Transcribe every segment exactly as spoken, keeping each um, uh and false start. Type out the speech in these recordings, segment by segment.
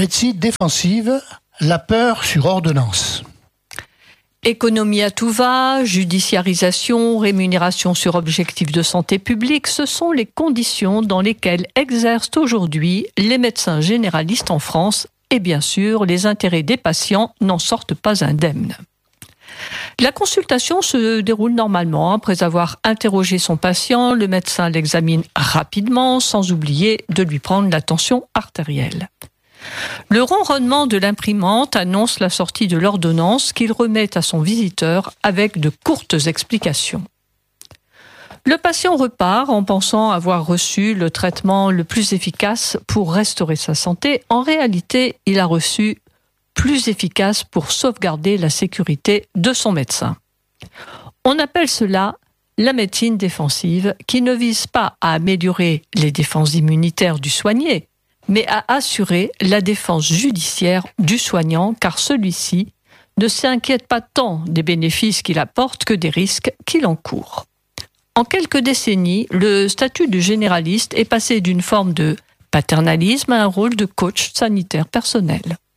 Médecine défensive, la peur sur ordonnance. Économie à tout va, judiciarisation, rémunération sur objectifs de santé publique, ce sont les conditions dans lesquelles exercent aujourd'hui les médecins généralistes en France et bien sûr, les intérêts des patients n'en sortent pas indemnes. La consultation se déroule normalement. Après avoir interrogé son patient, le médecin l'examine rapidement, sans oublier de lui prendre la tension artérielle. Le ronronnement de l'imprimante annonce la sortie de l'ordonnance qu'il remet à son visiteur avec de courtes explications. Le patient repart en pensant avoir reçu le traitement le plus efficace pour restaurer sa santé. En réalité, il a reçu plus efficace pour sauvegarder la sécurité de son médecin. On appelle cela la médecine défensive, qui ne vise pas à améliorer les défenses immunitaires du soigné, mais à assurer la défense judiciaire du soignant, car celui-ci ne s'inquiète pas tant des bénéfices qu'il apporte que des risques qu'il encourt. En quelques décennies, le statut de généraliste est passé d'une forme de paternalisme à un rôle de coach sanitaire personnel.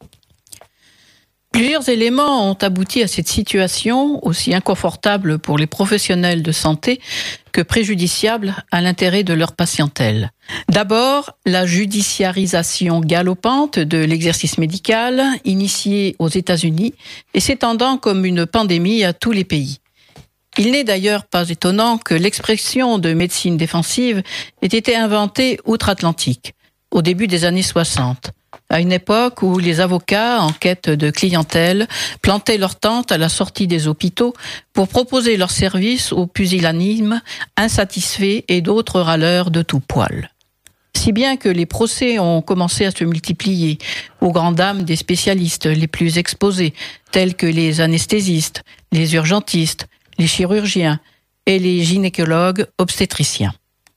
Plusieurs éléments ont abouti à cette situation, aussi inconfortable pour les professionnels de santé que préjudiciable à l'intérêt de leur patientèle. D'abord, la judiciarisation galopante de l'exercice médical, initiée aux États-Unis et s'étendant comme une pandémie à tous les pays. Il n'est d'ailleurs pas étonnant que l'expression de médecine défensive ait été inventée outre-Atlantique, au début des années soixante. À une époque où les avocats, en quête de clientèle, plantaient leurs tentes à la sortie des hôpitaux pour proposer leurs services aux pusillanimes, insatisfaits et d'autres râleurs de tout poil. Si bien que les procès ont commencé à se multiplier aux grandes dames des spécialistes les plus exposés, tels que les anesthésistes, les urgentistes, les chirurgiens et les gynécologues obstétriciens.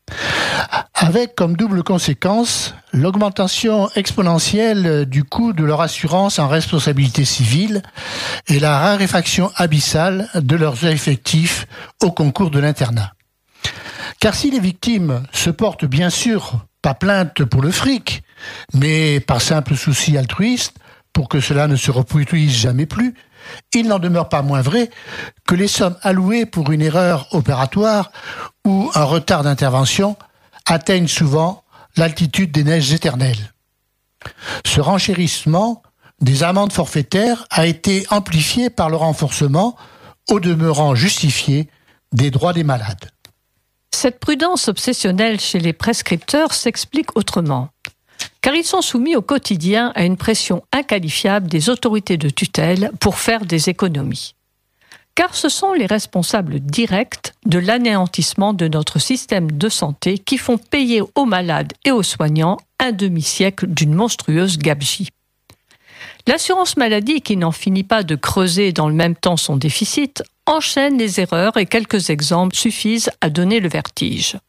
Avec comme double conséquence l'augmentation exponentielle du coût de leur assurance en responsabilité civile et la raréfaction abyssale de leurs effectifs au concours de l'internat. Car si les victimes se portent bien sûr pas plainte pour le fric, mais par simple souci altruiste, pour que cela ne se reproduise jamais plus, il n'en demeure pas moins vrai que les sommes allouées pour une erreur opératoire ou un retard d'intervention atteignent souvent l'altitude des neiges éternelles. Ce renchérissement des amendes forfaitaires a été amplifié par le renforcement, au demeurant justifié, des droits des malades. Cette prudence obsessionnelle chez les prescripteurs s'explique autrement. Car ils sont soumis au quotidien à une pression inqualifiable des autorités de tutelle pour faire des économies. Car ce sont les responsables directs de l'anéantissement de notre système de santé qui font payer aux malades et aux soignants un demi-siècle d'une monstrueuse gabegie. L'assurance maladie, qui n'en finit pas de creuser dans le même temps son déficit, enchaîne les erreurs et quelques exemples suffisent à donner le vertige.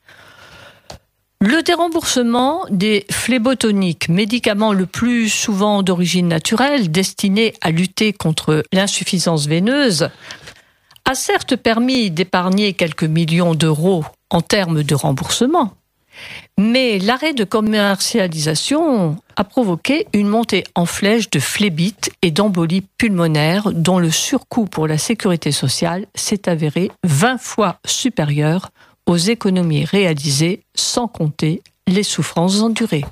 Le déremboursement des phlébotoniques, médicament le plus souvent d'origine naturelle, destiné à lutter contre l'insuffisance veineuse, a certes permis d'épargner quelques millions d'euros en termes de remboursement, mais l'arrêt de commercialisation a provoqué une montée en flèche de phlébite et d'embolie pulmonaire dont le surcoût pour la sécurité sociale s'est avéré vingt fois supérieur aux économies réalisées, sans compter les souffrances endurées.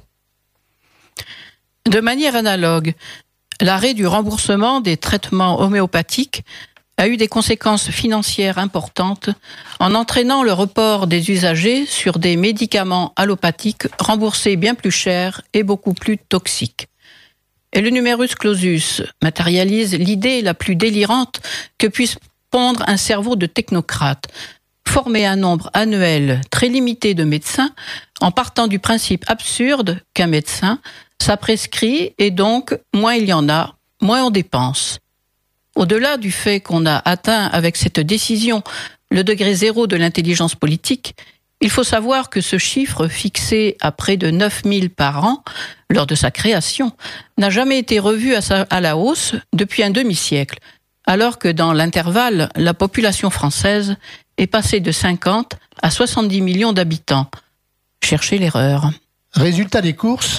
De manière analogue, l'arrêt du remboursement des traitements homéopathiques a eu des conséquences financières importantes en entraînant le report des usagers sur des médicaments allopathiques remboursés bien plus cher et beaucoup plus toxiques. Et le numerus clausus matérialise l'idée la plus délirante que puisse pondre un cerveau de technocrate: former un nombre annuel très limité de médecins en partant du principe absurde qu'un médecin, ça prescrit et donc moins il y en a, moins on dépense. Au-delà du fait qu'on a atteint avec cette décision le degré zéro de l'intelligence politique, il faut savoir que ce chiffre, fixé à près de neuf mille par an lors de sa création, n'a jamais été revu à, sa, à la hausse depuis un demi-siècle, alors que dans l'intervalle, la population française est passée de cinquante à soixante-dix millions d'habitants. Cherchez l'erreur. Résultat des courses,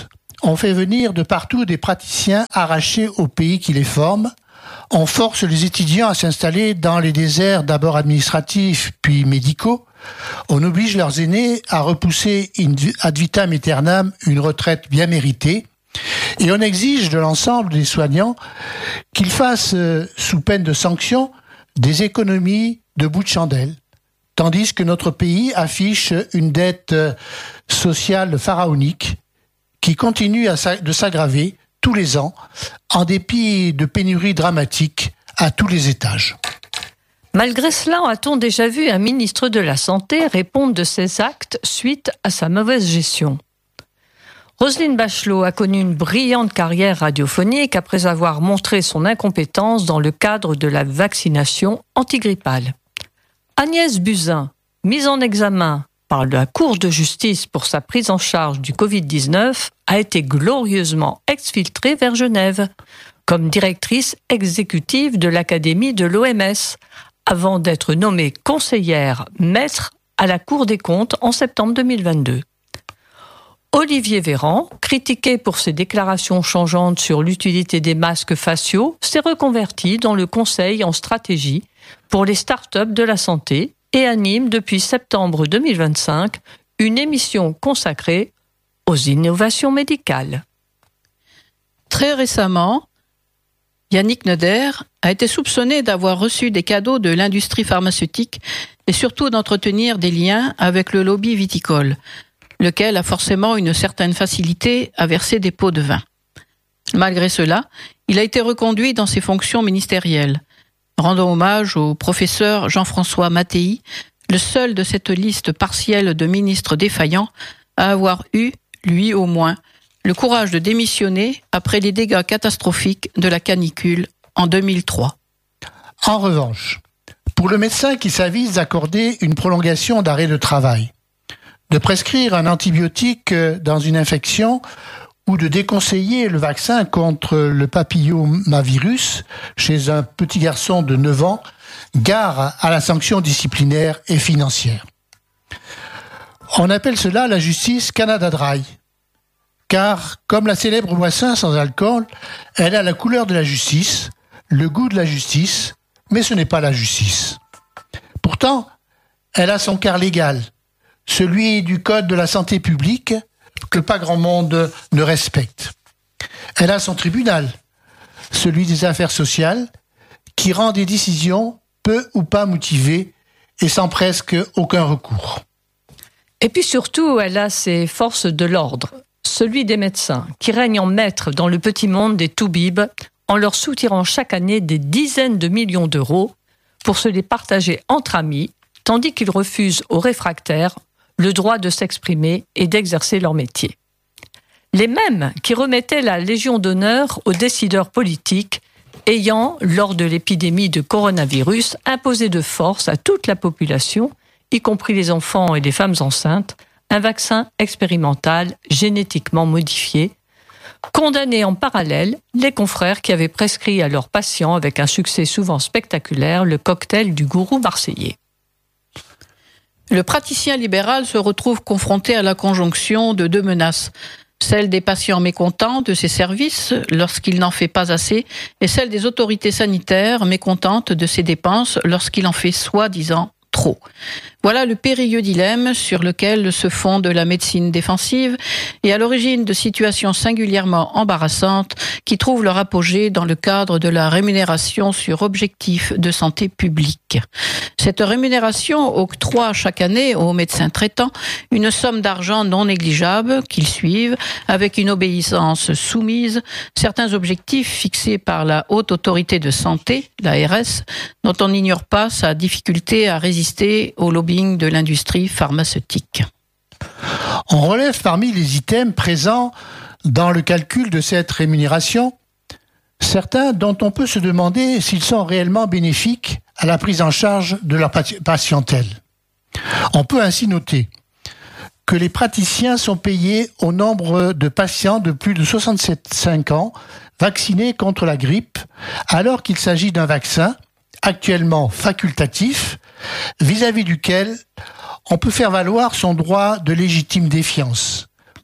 on fait venir de partout des praticiens arrachés au pays qui les forme. On force les étudiants à s'installer dans les déserts d'abord administratifs puis médicaux. On oblige leurs aînés à repousser ad vitam aeternam une retraite bien méritée. Et on exige de l'ensemble des soignants qu'ils fassent, sous peine de sanctions, des économies de bout de chandelle. Tandis que notre pays affiche une dette sociale pharaonique qui continue de s'aggraver tous les ans, en dépit de pénuries dramatiques à tous les étages. Malgré cela, a-t-on déjà vu un ministre de la Santé répondre de ses actes suite à sa mauvaise gestion ? Roselyne Bachelot a connu une brillante carrière radiophonique après avoir montré son incompétence dans le cadre de la vaccination antigrippale. Agnès Buzyn, mise en examen par la Cour de justice pour sa prise en charge du covid dix-neuf, a été glorieusement exfiltrée vers Genève, comme directrice exécutive de l'Académie de l'O M S, avant d'être nommée conseillère maître à la Cour des comptes en septembre deux mille vingt-deux. Olivier Véran, critiqué pour ses déclarations changeantes sur l'utilité des masques faciaux, s'est reconverti dans le conseil en stratégie pour les start-up de la santé et anime depuis septembre deux mille vingt-cinq une émission consacrée aux innovations médicales. Très récemment, Yannick Noder a été soupçonné d'avoir reçu des cadeaux de l'industrie pharmaceutique et surtout d'entretenir des liens avec le lobby viticole, lequel a forcément une certaine facilité à verser des pots de vin. Malgré cela, il a été reconduit dans ses fonctions ministérielles. Rendons hommage au professeur Jean-François Mattei, le seul de cette liste partielle de ministres défaillants à avoir eu, lui au moins, le courage de démissionner après les dégâts catastrophiques de la canicule en deux mille trois. En revanche, pour le médecin qui s'avise d'accorder une prolongation d'arrêt de travail, de prescrire un antibiotique dans une infection ou de déconseiller le vaccin contre le papillomavirus chez un petit garçon de neuf ans, gare à la sanction disciplinaire et financière. On appelle cela la justice Canada Dry, car, comme la célèbre boisson sans alcool, elle a la couleur de la justice, le goût de la justice, mais ce n'est pas la justice. Pourtant, elle a son quart légal, celui du Code de la santé publique, que pas grand monde ne respecte. Elle a son tribunal, celui des affaires sociales, qui rend des décisions peu ou pas motivées et sans presque aucun recours. Et puis surtout, elle a ses forces de l'ordre, celui des médecins, qui règnent en maître dans le petit monde des toubibs en leur soutirant chaque année des dizaines de millions d'euros pour se les partager entre amis, tandis qu'ils refusent aux réfractaires le droit de s'exprimer et d'exercer leur métier. Les mêmes qui remettaient la Légion d'honneur aux décideurs politiques ayant, lors de l'épidémie de coronavirus, imposé de force à toute la population, y compris les enfants et les femmes enceintes, un vaccin expérimental génétiquement modifié, condamné en parallèle les confrères qui avaient prescrit à leurs patients, avec un succès souvent spectaculaire, le cocktail du gourou marseillais. Le praticien libéral se retrouve confronté à la conjonction de deux menaces, celle des patients mécontents de ses services lorsqu'il n'en fait pas assez, et celle des autorités sanitaires mécontentes de ses dépenses lorsqu'il en fait soi-disant trop. Voilà le périlleux dilemme sur lequel se fonde la médecine défensive et à l'origine de situations singulièrement embarrassantes qui trouvent leur apogée dans le cadre de la rémunération sur objectifs de santé publique. Cette rémunération octroie chaque année aux médecins traitants une somme d'argent non négligeable qu'ils suivent avec une obéissance soumise, certains objectifs fixés par la Haute Autorité de Santé, l'A R S, dont on n'ignore pas sa difficulté à résister au lobbying de l'industrie pharmaceutique. On relève parmi les items présents dans le calcul de cette rémunération certains dont on peut se demander s'ils sont réellement bénéfiques à la prise en charge de leur patientèle. On peut ainsi noter que les praticiens sont payés au nombre de patients de plus de soixante-cinq ans vaccinés contre la grippe, alors qu'il s'agit d'un vaccin actuellement facultatif, vis-à-vis duquel on peut faire valoir son droit de légitime défiance.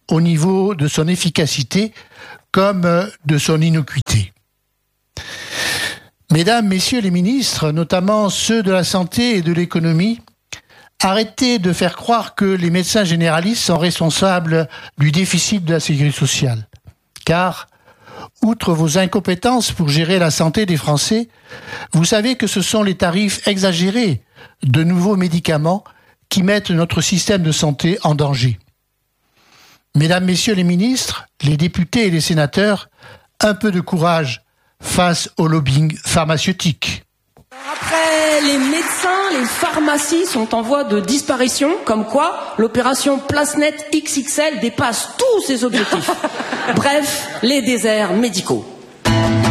au niveau de son efficacité comme de son innocuité. Mesdames, Messieurs les ministres, notamment ceux de la santé et de l'économie, arrêtez de faire croire que les médecins généralistes sont responsables du déficit de la sécurité sociale. Car, outre vos incompétences pour gérer la santé des Français, vous savez que ce sont les tarifs exagérés de nouveaux médicaments qui mettent notre système de santé en danger. Mesdames, Messieurs les ministres, les députés et les sénateurs, un peu de courage face au lobbying pharmaceutique. Après, les médecins, les pharmacies sont en voie de disparition, comme quoi l'opération PlaceNet X X L dépasse tous ses objectifs. Bref, les déserts médicaux.